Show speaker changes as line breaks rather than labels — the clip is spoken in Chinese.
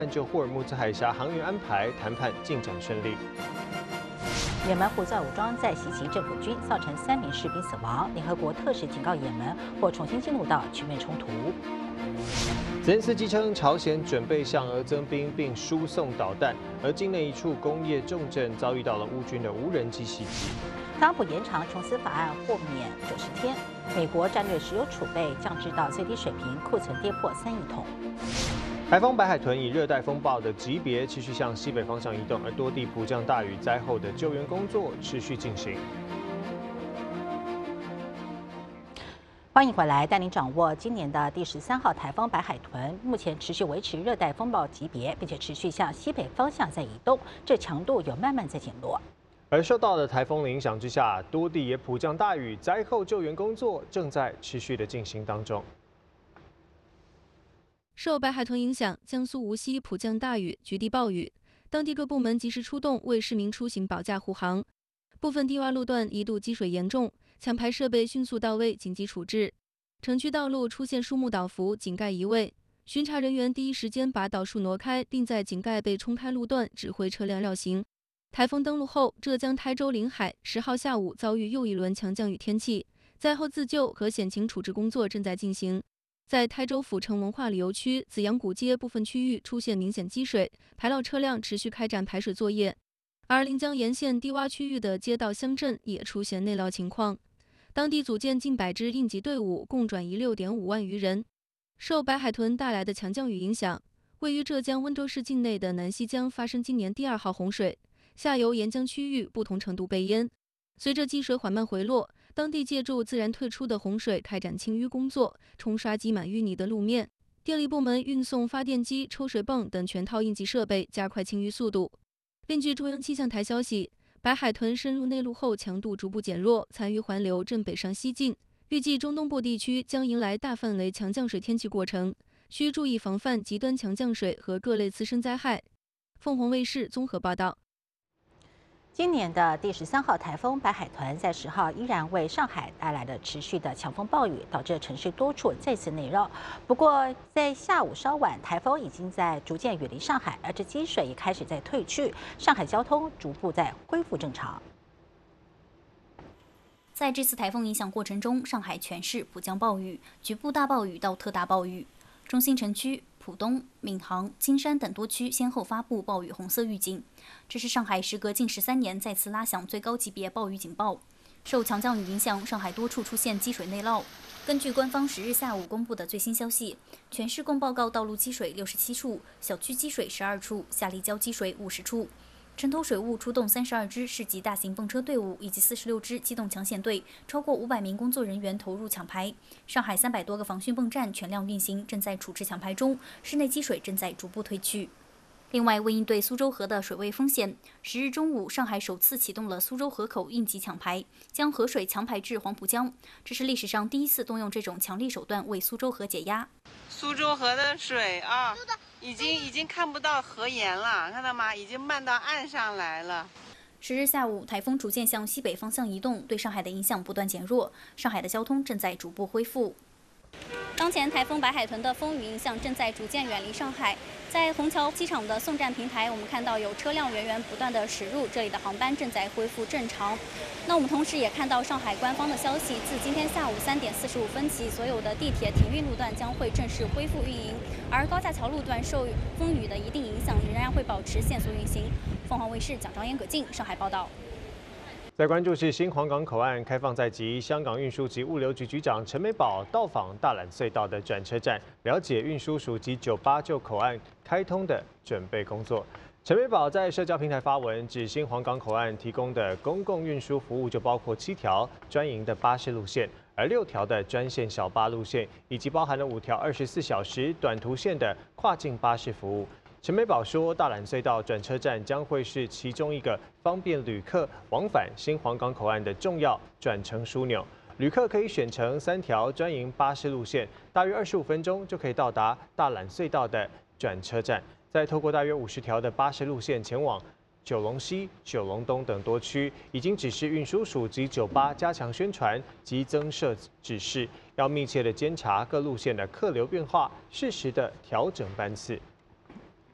就霍尔木兹海峡航运安排谈判进展顺利。
也门胡塞武装在袭击政府军，造成3名士兵死亡。联合国特使警告也门或重新进入到全面冲突。
泽连斯基称，朝鲜准备向俄增兵并输送导弹，而境内一处工业重镇遭遇到了乌军的无人机袭击。
特朗普延长琼斯法案豁免90天。美国战略石油储备降至到最低水平，库存跌破3亿桶。
台风白海豚以热带风暴的级别持续向西北方向移动，而多地普降大雨灾后的救援工作持续进行。
欢迎回来，带您掌握今年的第13号台风白海豚，目前持续维持热带风暴级别，并且持续向西北方向在移动，这强度有慢慢在减弱。
而受到了台风的影响之下，多地也普降大雨，灾后救援工作正在持续的进行当中。
受白海豚影响，江苏无锡普降大雨，局地暴雨，当地各部门及时出动，为市民出行保驾护航。部分低洼路段一度积水严重，抢排设备迅速到位，紧急处置。城区道路出现树木倒伏，井盖移位，巡查人员第一时间把倒树挪开，并在井盖被冲开路段指挥车辆绕行。台风登陆后，浙江台州临海10号下午遭遇又一轮强降雨天气，灾后自救和险情处置工作正在进行。在台州府城文化旅游区紫阳古街部分区域出现明显积水，排涝车辆持续开展排水作业。而临江沿线低洼区域的街道乡镇也出现内涝情况，当地组建近100支应急队伍，共转移6.5万余人。受白海豚带来的强降雨影响，位于浙江温州市境内的南溪江发生今年第2号洪水，下游沿江区域不同程度被淹。随着积水缓慢回落，当地借助自然退出的洪水开展清淤工作，冲刷积满淤泥的路面。电力部门运送发电机、抽水泵等全套应急设备，加快清淤速度。另据中央气象台消息，白海豚深入内陆后强度逐步减弱，残余环流正北上西进，预计中东部地区将迎来大范围强降水天气过程，需注意防范极端强降水和各类次生灾害。凤凰卫视综合报道。
今年的第13号台风白海豚在10号依然为上海带来了持续的强风暴雨，导致城市多处再次内涝。不过，在下午稍晚，台风已经在逐渐远离上海，而这积水也开始在退去，上海交通逐步在恢复正常。
在这次台风影响过程中，上海全市普降暴雨，局部大暴雨到特大暴雨。中心城区、浦东、闵行、金山等多区先后发布暴雨红色预警，这是上海时隔近13年再次拉响最高级别暴雨警报。受强降雨影响，上海多处出现积水内涝。根据官方10日下午公布的最新消息，全市共报告道路积水67处，小区积水12处，下立交积水50处。城投水务出动32支市级大型泵车队伍以及46支机动抢险队，超过500名工作人员投入抢排。上海300多个防汛泵站全量运行，正在处置抢排中，市内积水正在逐步退去。另外，为应对苏州河的水位风险，10日中午，上海首次启动了苏州河口应急抢排，将河水强排至黄浦江。这是历史上第一次动用这种强力手段为苏州河解压。
苏州河的水啊，已经看不到河沿了，看到吗？已经漫到岸上来了。
10日下午，台风逐渐向西北方向移动，对上海的影响不断减弱，上海的交通正在逐步恢复。当前台风白海豚的风雨影响正在逐渐远离上海，在虹桥机场的送站平台，我们看到有车辆源源不断的驶入，这里的航班正在恢复正常。那我们同时也看到上海官方的消息，自今天下午3点45分起，所有的地铁停运路段将会正式恢复运营，而高架桥路段受风雨的一定影响，仍然会保持限速运行。凤凰卫视蒋昭嫣、葛静上海报道。
再关注是新皇岗口岸开放在即，香港运输及物流局局长陈美宝到访大榄隧道的转车站，了解运输署及98就口岸开通的准备工作。陈美宝在社交平台发文，指新皇岗口岸提供的公共运输服务就包括7条专营的巴士路线，而6条的专线小巴路线，以及包含了5条24小时短途线的跨境巴士服务。陈美宝说，大榄隧道转车站将会是其中一个方便旅客往返新皇岗口岸的重要转乘枢纽。旅客可以选乘3条专营巴士路线，大约25分钟就可以到达大榄隧道的转车站，再透过大约50条的巴士路线前往九龙西、九龙东等多区，已经指示运输署及98加强宣传及增设指示，要密切的监察各路线的客流变化，适时的调整班次。